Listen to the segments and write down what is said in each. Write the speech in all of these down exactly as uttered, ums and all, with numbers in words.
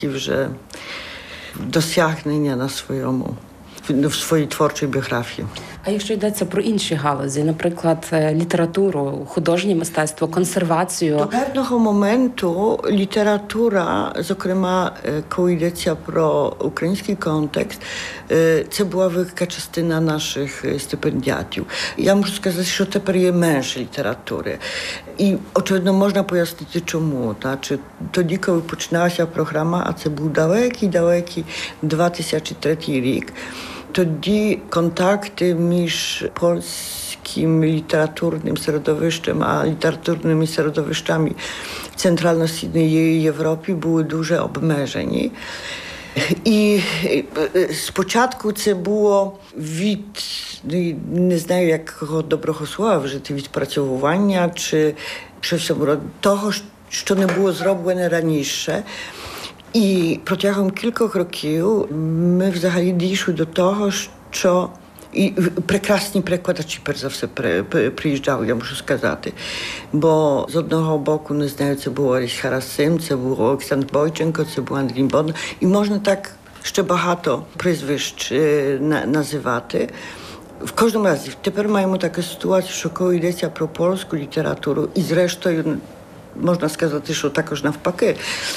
вже досягнення на своєму, в своїй творчій біографії. А якщо йдеться про інші галузі, наприклад, літературу, художнє мистецтво, консервацію? До певного моменту література, зокрема, коли йдеться про український контекст, це була велика частина наших стипендіатів. Я можу сказати, що тепер є менше літератури. І, очевидно, можна пояснити, чому. Та? Чи тоді, коли починалася програма, а це був далекий-далекий дві тисячі третій рік, тоді контакти між польським літературним середовищем, а літературними середовищами в Центрально-Східній Європі були дуже обмежені. І спочатку це було від, не знаю, якого доброго слова вжити, відпрацьовування чи щось того, що не було зроблене раніше. І протягом кількох років ми взагалі дійшли до того, що і прекрасні перекладачі, перш за все, приїжджали, я можу сказати. Бо з одного боку, не знаю, це був Оріс Харасим, це був Олександр Бойченко, це був Андрій Бодна. І можна так ще багато прізвищ називати. В кожному разі, тепер маємо таку ситуацію, що коли йдеться про польську літературу, і зрештою, можна сказати, що також навпаки,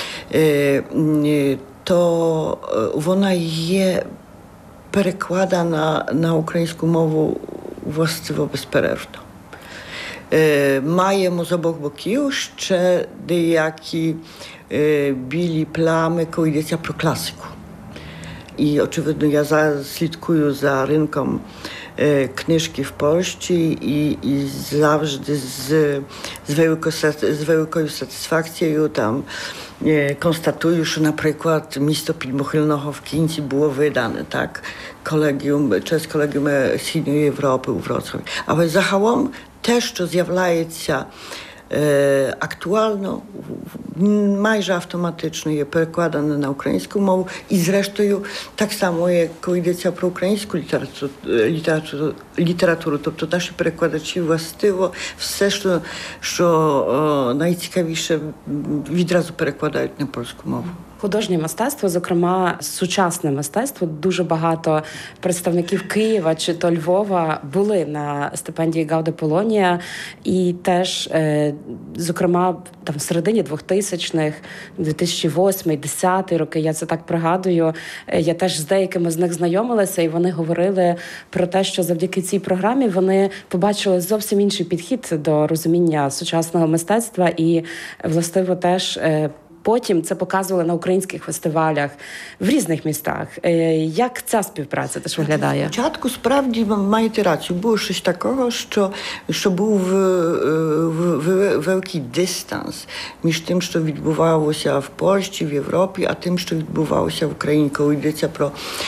то вона є перекладана на українську мову властиво безперервно. Маємо з обох боків ще деякі білі плями, коли йдеться про класику. І, очевидно, я зараз слідкую за ринком книжки в Польщі і, і завжди з, з, велико, з великою сатисфакцією там konstatuję, що, наприклад, місто Підмогильного в кінці було видане, так, колегіум, через колегіум Східної Європи у Вроцлаві. Але загалом те, що з'являється е, актуально, майже автоматично є перекладане на українську мову. І, зрештою, так само, як коли йдеться про українську літературу, літературу, літературу, тобто наші перекладачі властиво все, що, що о, найцікавіше, відразу перекладають на польську мову. Художнє мистецтво, зокрема, сучасне мистецтво, дуже багато представників Києва чи то Львова були на стипендії Гауде Полонія. І теж, зокрема, там в середині двохтисячних, дві тисячі восьмий, десятий роки, я це так пригадую, я теж з деякими з них знайомилася, і вони говорили про те, що завдяки цій програмі вони побачили зовсім інший підхід до розуміння сучасного мистецтва і, властиво, теж потім це показували на українських фестивалях в різних містах. Як ця співпраця теж виглядає? Спочатку, справді, маєте рацію, було щось такого, що, що був великий дистанс між тим, що відбувалося в Польщі, в Європі, а тим, що відбувалося в Україні, коли йдеться про,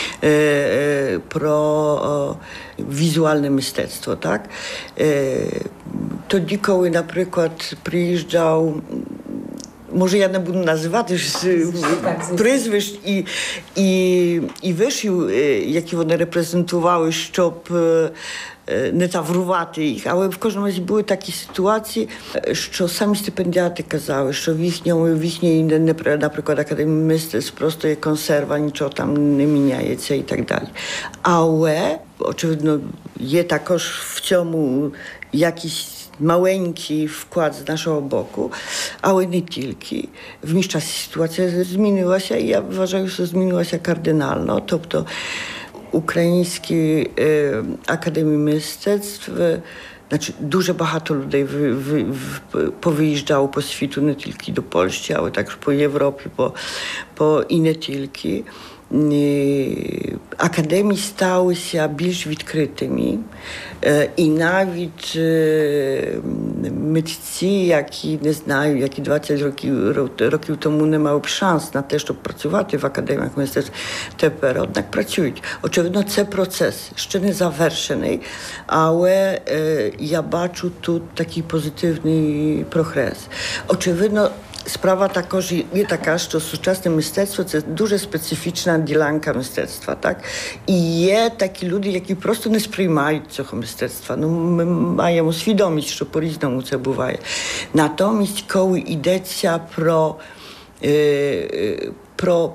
про візуальне мистецтво. Так? Тоді, коли, наприклад, приїжджав, може, я не буду називати прізвищ і, і, і вишів, які вони репрезентували, щоб не таврувати їх. Але в кожному разі були такі ситуації, що самі стипендіати казали, що в їхньому, в їхній, наприклад, академії мистецтв просто є консерва, нічого там не міняється і так далі. Але, очевидно, є також в цьому якісь маленький вклад з нашого боку, але не тільки. В між часі ситуація змінилася і я вважаю, що змінилася кардинально. Тобто українські е, академії мистецтв, значить, дуже багато людей в, в, в, повиїжджало по світу, не тільки до Польщі, але також по Європі, по, по, і не тільки. Академії сталися більш відкритими, і навіть митці, які, не знаю, які двадцять років, років тому не мали б шанс на те, щоб працювати в академіях мистецтв, тепер, однак, працюють. Очевидно, це процес ще не завершений, але я бачу тут такий позитивний прогрес. Очевидно, справа також є така, що сучасне мистецтво – це дуже специфічна ділянка мистецтва, так? І є такі люди, які просто не сприймають цього мистецтва. Ну, ми маємо свідомість, що по-різному це буває. Натомість, коли йдеться про, е, про